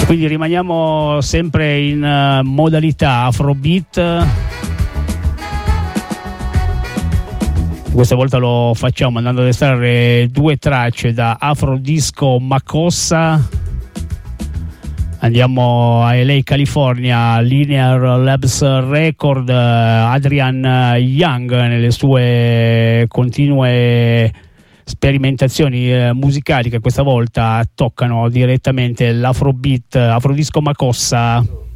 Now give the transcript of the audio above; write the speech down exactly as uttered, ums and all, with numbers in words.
Quindi rimaniamo sempre in uh, modalità Afrobeat. Questa volta lo facciamo andando ad estrarre due tracce da Afrodisco Makossa. Andiamo a L A, California, Linear Labs Record, Adrian Young nelle sue continue sperimentazioni eh, musicali che questa volta toccano direttamente l'Afrobeat, Afrodisco Makossa.